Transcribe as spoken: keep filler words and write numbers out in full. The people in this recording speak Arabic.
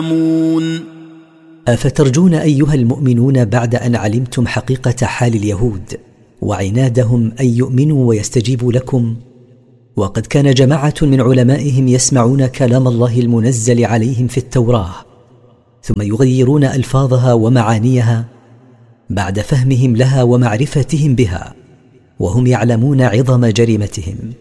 أفترجون أيها المؤمنون بعد أن علمتم حقيقة حال اليهود وعنادهم أن يؤمنوا ويستجيبوا لكم، وقد كان جماعة من علمائهم يسمعون كلام الله المنزل عليهم في التوراة ثم يغيرون ألفاظها ومعانيها بعد فهمهم لها ومعرفتهم بها وهم يعلمون عظم جريمتهم؟